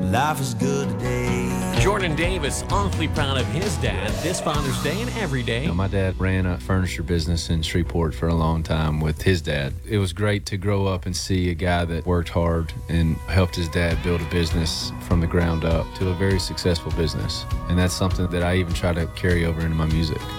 life is good today. Jordan Davis, awfully proud of his dad this Father's Day and every day. My dad ran a furniture business in Shreveport for a long time with his dad. It was great to grow up and see a guy that worked hard and helped his dad build a business from the ground up to a very successful business. And that's something that I even try to carry over into my music.